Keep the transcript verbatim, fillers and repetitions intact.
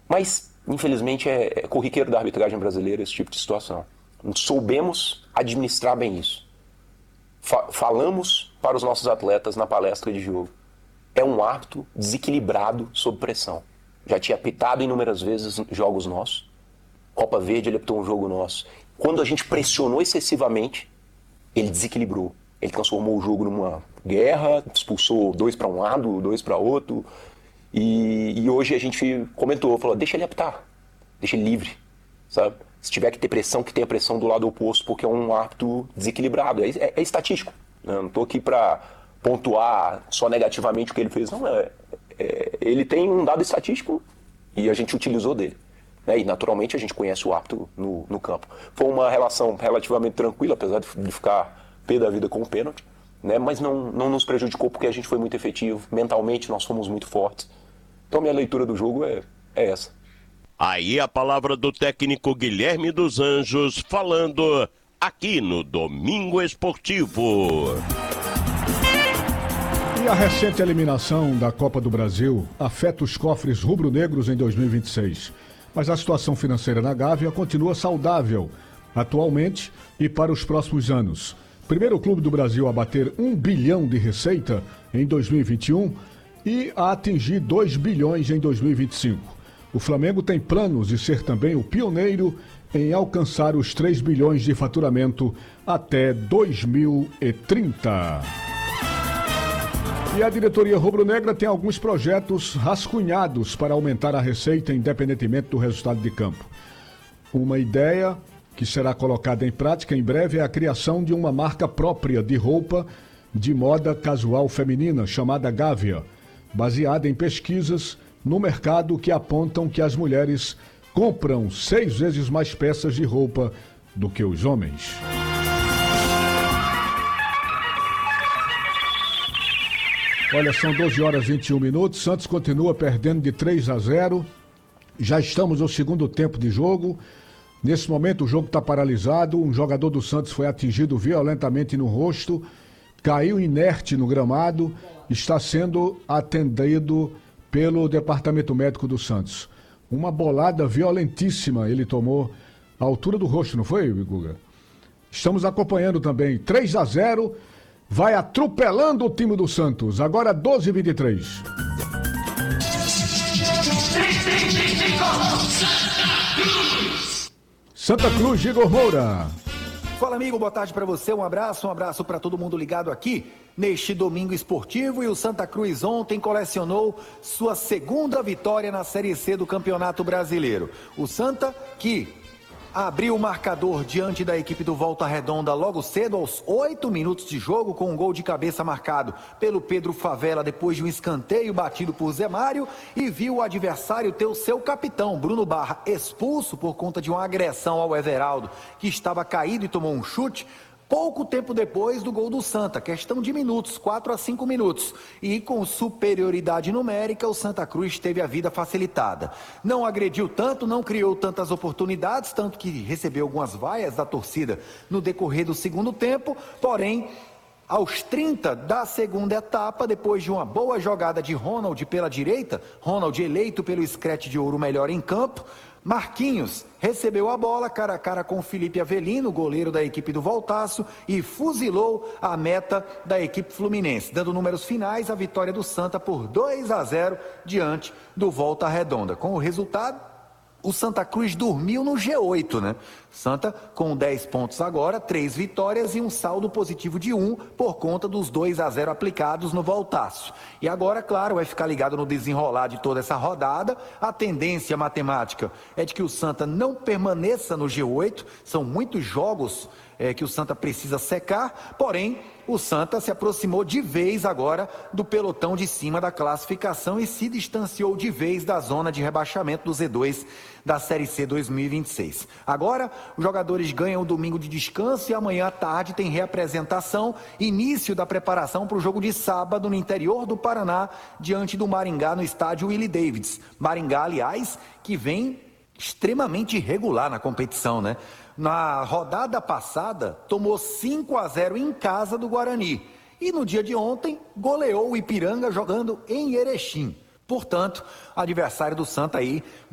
Mas, infelizmente, é, é corriqueiro da arbitragem brasileira esse tipo de situação. Soubemos administrar bem isso. Fa- falamos para os nossos atletas na palestra de jogo. É um árbitro desequilibrado sob pressão. Já tinha apitado inúmeras vezes jogos nossos. Copa Verde, ele apitou um jogo nosso. Quando a gente pressionou excessivamente, ele desequilibrou. Ele transformou o jogo numa guerra, expulsou dois para um lado, dois para outro. E, e hoje a gente comentou, falou, deixa ele apitar, deixa ele livre, sabe? Se tiver que ter pressão, que tenha pressão do lado oposto, porque é um árbitro desequilibrado. É, é, é estatístico. Né? Não estou aqui para pontuar só negativamente o que ele fez. Não, é, é, ele tem um dado estatístico e a gente utilizou dele. Né? E naturalmente a gente conhece o árbitro no, no campo. Foi uma relação relativamente tranquila, apesar de, de ficar pé da vida com o pênalti, né? Mas não, não nos prejudicou porque a gente foi muito efetivo. Mentalmente nós fomos muito fortes. Então minha leitura do jogo é, é essa. Aí a palavra do técnico Guilherme dos Anjos falando aqui no Domingo Esportivo. E a recente eliminação da Copa do Brasil afeta os cofres rubro-negros em dois mil e vinte e seis. Mas a situação financeira na Gávea continua saudável atualmente e para os próximos anos. Primeiro clube do Brasil a bater um bilhão de receita em dois mil e vinte e um e a atingir dois bilhões em dois mil e vinte e cinco. O Flamengo tem planos de ser também o pioneiro em alcançar os três bilhões de faturamento até dois mil e trinta. E a diretoria rubro-negra tem alguns projetos rascunhados para aumentar a receita independentemente do resultado de campo. Uma ideia que será colocada em prática em breve é a criação de uma marca própria de roupa de moda casual feminina chamada Gávea, baseada em pesquisas no mercado que apontam que as mulheres compram seis vezes mais peças de roupa do que os homens. Olha, são doze horas e vinte e um minutos. Santos continua perdendo de três a zero. Já estamos no segundo tempo de jogo. Nesse momento o jogo está paralisado. Um jogador do Santos foi atingido violentamente no rosto, caiu inerte no gramado, está sendo atendido pelo Departamento Médico do Santos. Uma bolada violentíssima ele tomou à altura do rosto, não foi, Guga? Estamos acompanhando também. três a zero, vai atropelando o time do Santos. Agora doze e vinte e três. Santa Cruz, Igor Moura. Fala, amigo, boa tarde para você, um abraço, um abraço para todo mundo ligado aqui neste Domingo Esportivo. E o Santa Cruz ontem colecionou sua segunda vitória na Série C do Campeonato Brasileiro. O Santa que abriu o marcador diante da equipe do Volta Redonda logo cedo, aos oito minutos de jogo, com um gol de cabeça marcado pelo Pedro Favela depois de um escanteio batido por Zé Mário, e viu o adversário ter o seu capitão, Bruno Barra, expulso por conta de uma agressão ao Everaldo, que estava caído e tomou um chute pouco tempo depois do gol do Santa, questão de minutos, quatro a cinco minutos, e com superioridade numérica o Santa Cruz teve a vida facilitada. Não agrediu tanto, não criou tantas oportunidades, tanto que recebeu algumas vaias da torcida no decorrer do segundo tempo, porém, aos trinta da segunda etapa, depois de uma boa jogada de Ronald pela direita, Ronald eleito pelo Screte de Ouro melhor em campo, Marquinhos recebeu a bola cara a cara com Felipe Avelino, goleiro da equipe do Voltaço, e fuzilou a meta da equipe fluminense, dando números finais a vitória do Santa por dois a zero diante do Volta Redonda. Com o resultado, o Santa Cruz dormiu no G oito, né? Santa com dez pontos agora, três vitórias e um saldo positivo de um por conta dos dois a zero aplicados no Voltaço. E agora, claro, vai ficar ligado no desenrolar de toda essa rodada. A tendência matemática é de que o Santa não permaneça no G oito, são muitos jogos é, que o Santa precisa secar, porém o Santa se aproximou de vez agora do pelotão de cima da classificação e se distanciou de vez da zona de rebaixamento do Z dois da Série C dois mil e vinte e seis. Agora, os jogadores ganham o domingo de descanso e amanhã à tarde tem reapresentação, início da preparação para o jogo de sábado no interior do Paraná, diante do Maringá no estádio Willie Davids. Maringá, aliás, que vem extremamente irregular na competição, né? Na rodada passada, tomou cinco a zero em casa do Guarani. E no dia de ontem, goleou o Ipiranga jogando em Erechim. Portanto, adversário do Santa aí